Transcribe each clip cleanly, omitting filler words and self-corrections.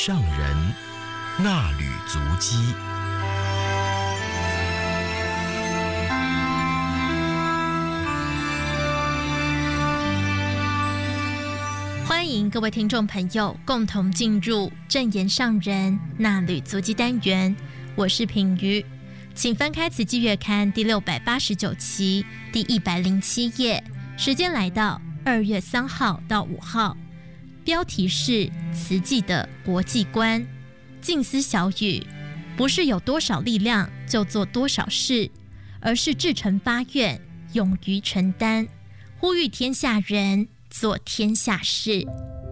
上人那履足迹。 欢迎各位听众朋友共同进入正言上人那履足迹单元，我是品瑜，请翻开慈济月刊第689期第107页，时间来到2月3号到5号，标题是慈济的国际观。静思小语，不是有多少力量就做多少事，而是至诚发愿，勇于承担，呼吁天下人做天下事。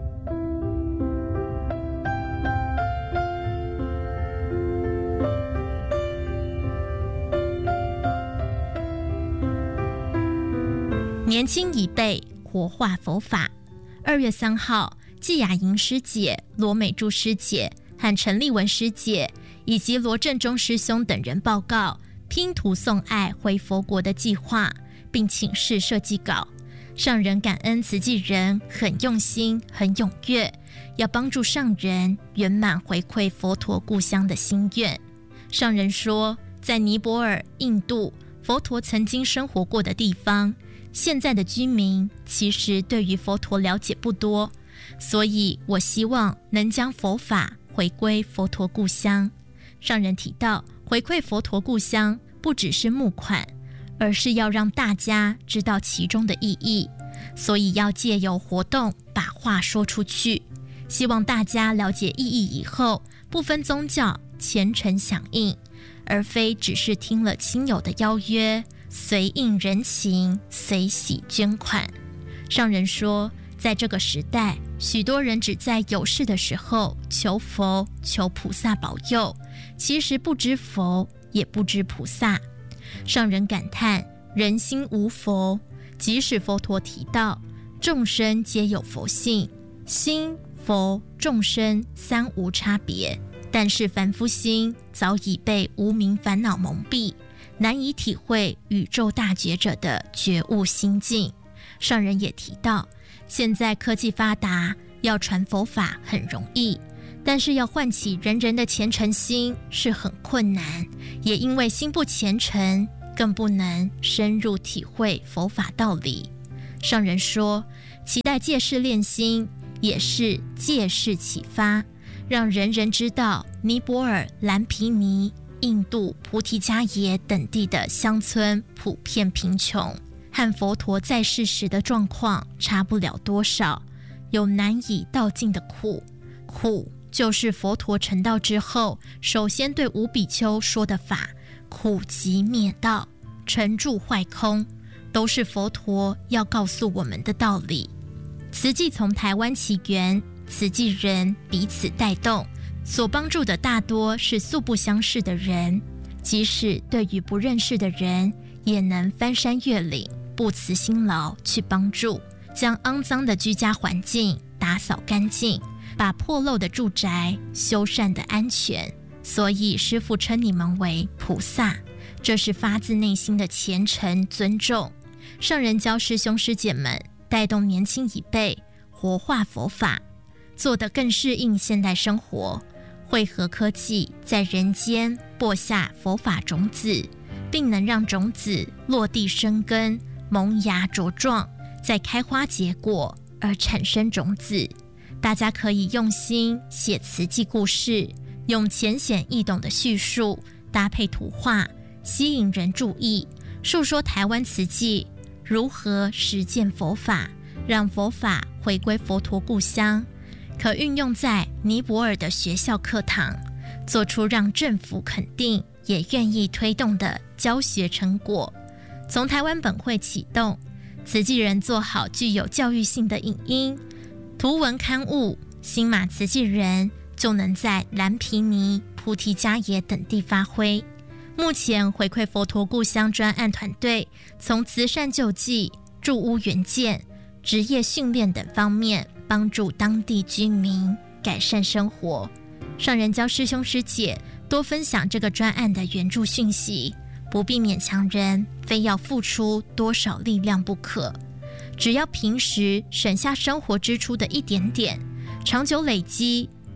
年轻一辈活化佛法。2月3号，季雅莹师姐、罗美珠师姐和陈丽文师姐以及罗振中师兄等人报告拼图送爱回佛国的计划，并请示设计稿。上人感恩慈济人很用心、很踊跃，要帮助上人圆满回馈佛陀故乡的心愿。上人说，在尼泊尔、印度，佛陀曾经生活过的地方，现在的居民其实对于佛陀了解不多，所以我希望能将佛法回归佛陀故乡。上人提到，回馈佛陀故乡不只是募款，而是要让大家知道其中的意义，所以要借由活动把话说出去，希望大家了解意义以后，不分宗教虔诚响应，而非只是听了亲友的邀约，随应人情，随喜捐款。上人说，在这个时代，许多人只在有事的时候求佛、求菩萨保佑，其实不知佛，也不知菩萨。上人感叹，人心无佛，即使佛陀提到众生皆有佛性，心、佛、众生三无差别，但是凡夫心早已被无明烦恼蒙蔽，难以体会宇宙大觉者的觉悟心境。上人也提到，现在科技发达，要传佛法很容易，但是要唤起人人的虔诚心是很困难，也因为心不虔诚，更不能深入体会佛法道理。上人说，期待借事练心，也是借事启发，让人人知道尼泊尔、蓝毗尼、印度、菩提迦耶等地的乡村普遍贫穷，和佛陀在世时的状况差不了多少，有难以道尽的苦。苦就是佛陀成道之后，首先对五比丘说的法，苦集灭道，成住坏空，都是佛陀要告诉我们的道理。慈济从台湾起源，慈济人彼此带动，所帮助的大多是素不相识的人，即使对于不认识的人，也能翻山越岭，不辞辛劳去帮助，将肮脏的居家环境打扫干净，把破漏的住宅修缮的安全。所以师父称你们为菩萨，这是发自内心的虔诚尊重。上人教师兄师姐们带动年轻一辈活化佛法，做得更适应现代生活，汇合科技在人间播下佛法种子，并能让种子落地生根，萌芽茁壮，再开花结果而产生种子。大家可以用心写慈济故事，用浅显易懂的叙述搭配图画，吸引人注意，述说台湾慈济如何实践佛法，让佛法回归佛陀故乡，可运用在尼泊尔的学校课堂，做出让政府肯定也愿意推动的教学成果。从台湾本会启动，慈济人做好具有教育性的影音、图文刊物，新马慈济人就能在蓝毗尼、菩提迦耶等地发挥。目前回馈佛陀故乡专案团队从慈善救济、住屋援建、职业训练等方面帮助当地居民改善生活。上人教师兄师姐多分享这个专案的援助讯息，不必勉强人非要付出多少力量不可，只要平时省下生活支出的一点点，长久累积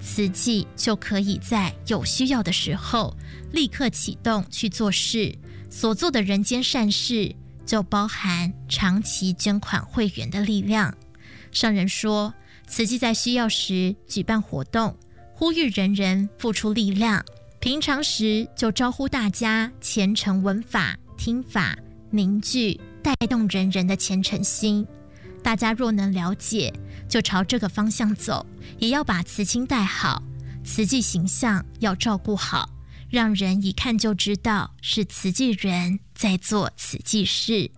慈济就可以在有需要的时候立刻启动去做事，所做的人间善事就包含长期捐款会员的力量。上人说，慈济在需要时举办活动，呼吁人人付出力量，平常时就招呼大家虔诚闻法听法，凝聚带动人人的虔诚心。大家若能了解，就朝这个方向走，也要把慈亲带好，慈济形象要照顾好，让人一看就知道是慈济人在做慈济事。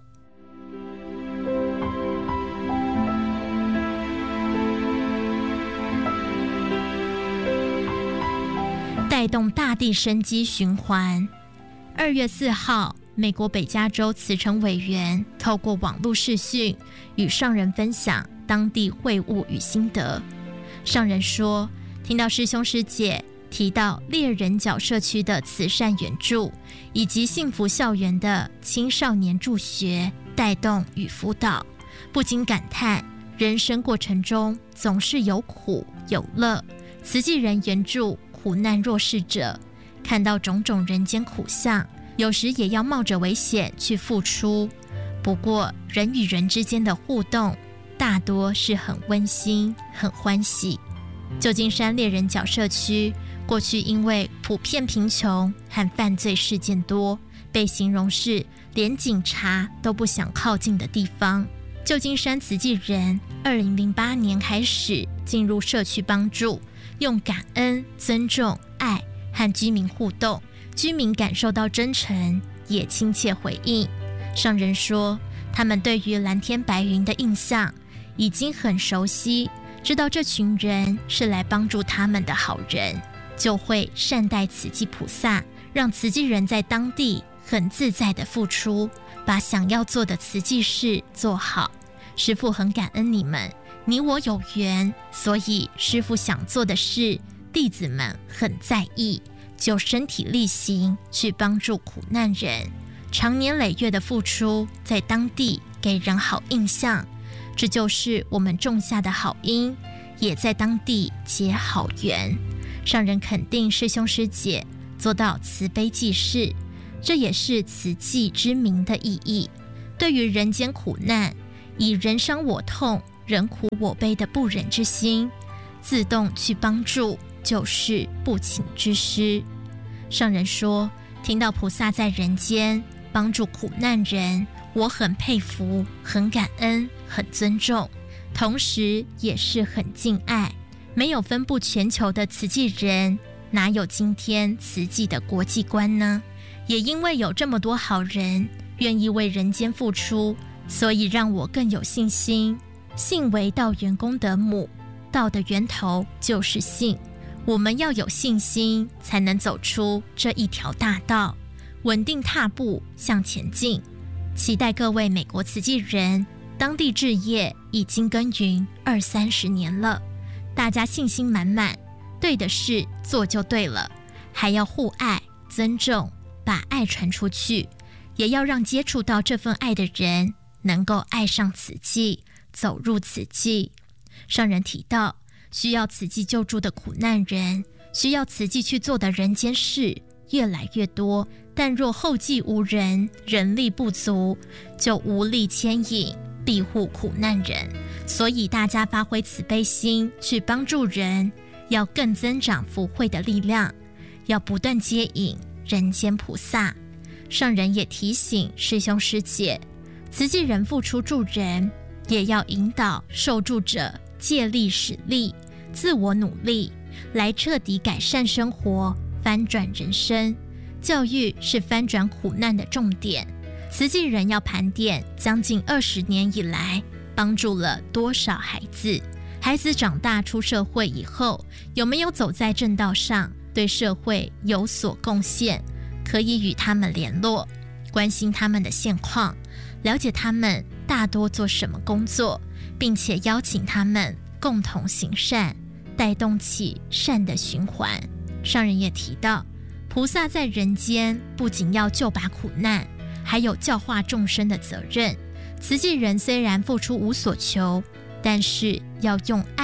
带动大地生机循环。2月4号，美国北加州慈诚委员透过网络视讯与上人分享当地会务与心得。上人说，听到师兄师姐提到猎人角社区的慈善援助，以及幸福校园的青少年助学带动与辅导，不禁感叹人生过程中总是有苦有乐，慈济人援助苦难弱势者，看到种种人间苦相，有时也要冒着危险去付出。不过人与人之间的互动大多是很温馨很欢喜。旧金山猎人角社区过去因为普遍贫穷和犯罪事件多，被形容是连警察都不想靠近的地方。旧金山慈济人2008年开始进入社区帮助，用感恩、尊重、爱和居民互动，居民感受到真诚，也亲切回应。上人说，他们对于蓝天白云的印象已经很熟悉，知道这群人是来帮助他们的好人，就会善待慈济菩萨，让慈济人在当地很自在的付出，把想要做的慈济事做好。师父很感恩你们，你我有缘，所以师父想做的事，弟子们很在意，就身体力行去帮助苦难人，长年累月的付出，在当地给人好印象，这就是我们种下的好因，也在当地结好缘。上人肯定师兄师姐做到慈悲济世，这也是慈济之名的意义。对于人间苦难，以人伤我痛、人苦我悲的不忍之心，自动去帮助，就是不请之师。上人说，听到菩萨在人间帮助苦难人，我很佩服，很感恩，很尊重，同时也是很敬爱。没有分布全球的慈济人，哪有今天慈济的国际观呢？也因为有这么多好人愿意为人间付出，所以让我更有信心。信为道源功德母，道的源头就是信。我们要有信心，才能走出这一条大道，稳定踏步向前进。期待各位美国慈济人，当地志业已经耕耘20-30年了，大家信心满满，对的事做就对了，还要互爱尊重，把爱传出去，也要让接触到这份爱的人能够爱上慈济，走入慈济。上人提到，需要慈济救助的苦难人，需要慈济去做的人间事越来越多，但若后继无人，人力不足，就无力牵引庇护苦难人。所以大家发挥慈悲心去帮助人，要更增长福慧的力量，要不断接引人间菩萨。上人也提醒师兄师姐，慈济人付出助人，也要引导受助者借力使力，自我努力，来彻底改善生活，翻转人生。教育是翻转苦难的重点，慈济人要盘点将近20年以来帮助了多少孩子，孩子长大出社会以后，有没有走在正道上，对社会有所贡献，可以与他们联络，关心他们的现况，了解他们大多做什么工作，并且邀请他们共同行善，带动起善的循环。上人也提到，菩萨在人间不仅要救拔苦难，还有教化众生的责任。慈济人虽然付出无所求，但是要用爱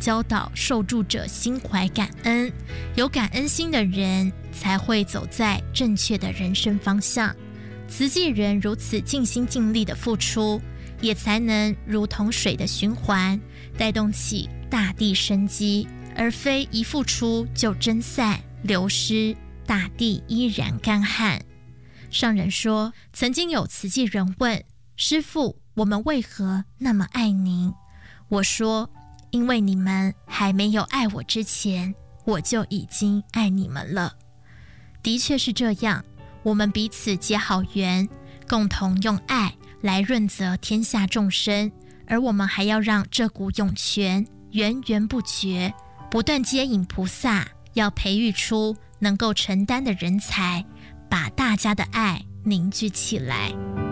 教导受助者心怀感恩，有感恩心的人才会走在正确的人生方向。慈济人如此尽心尽力的付出，也才能如同水的循环，带动起大地生机，而非一付出就蒸散流失，大地依然干旱。上人说，曾经有慈济人问师父，我们为何那么爱您？我说，因为你们还没有爱我之前，我就已经爱你们了。的确是这样，我们彼此结好缘，共同用爱来润泽天下众生，而我们还要让这股涌泉源源不绝，不断接引菩萨，要培育出能够承担的人才，把大家的爱凝聚起来。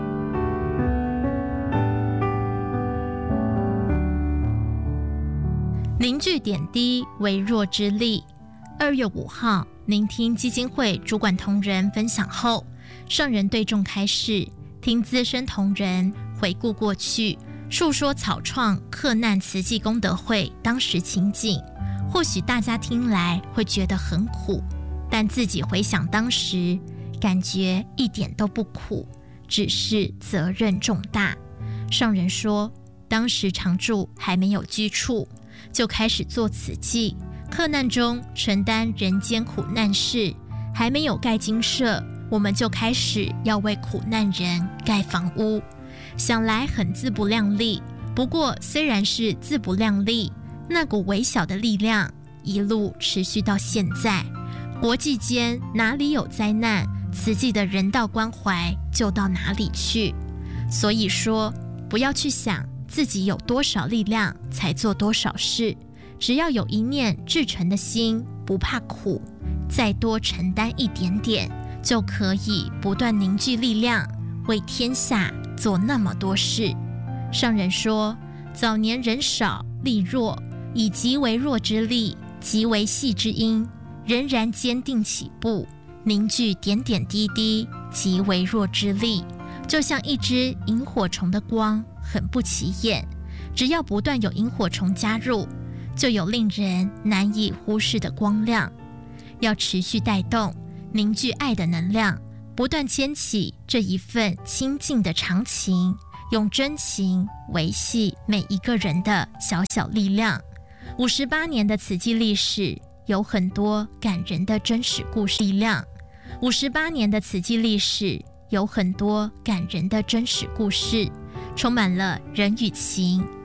凝聚点滴，微弱之力。2月5号，聆听基金会主管同仁分享后，上人对众开示，听资深同仁回顾过去，述说草创克难慈济功德会当时情景。或许大家听来会觉得很苦，但自己回想当时，感觉一点都不苦，只是责任重大。上人说，当时常住还没有居处，就开始做慈济，克难中承担人间苦难事，还没有盖精舍，我们就开始要为苦难人盖房屋。想来很自不量力，不过虽然是自不量力，那股微小的力量一路持续到现在。国际间哪里有灾难，慈济的人道关怀就到哪里去。所以说，不要去想自己有多少力量才做多少事，只要有一念至诚的心，不怕苦，再多承担一点点，就可以不断凝聚力量，为天下做那么多事。上人说，早年人少力弱，以极为弱之力，极为细之因，仍然坚定起步，凝聚点点滴滴极为弱之力，就像一只萤火虫的光，很不起眼，只要不断有萤火虫加入，就有令人难以忽视的光亮。要持续带动凝聚爱的能量，不断牵起这一份亲近的长情，用真情维系每一个人的小小力量。58年的慈济历史，有很多感人的真实故事力量。58年的慈济历史，有很多感人的真实故事，充满了人与情、